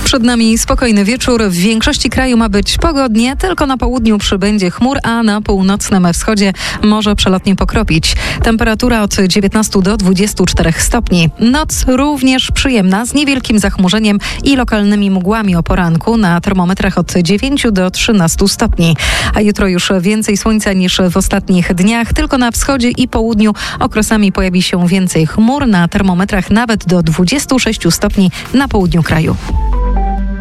Przed nami spokojny wieczór. W większości kraju ma być pogodnie, tylko na południu przybędzie chmur, a na północnym wschodzie może przelotnie pokropić. Temperatura od 19 do 24 stopni. Noc również przyjemna, z niewielkim zachmurzeniem i lokalnymi mgłami o poranku. Na termometrach od 9 do 13 stopni. A jutro już więcej słońca niż w ostatnich dniach. Tylko na wschodzie i południu okresami pojawi się więcej chmur. Na termometrach nawet do 26 stopni na południu kraju.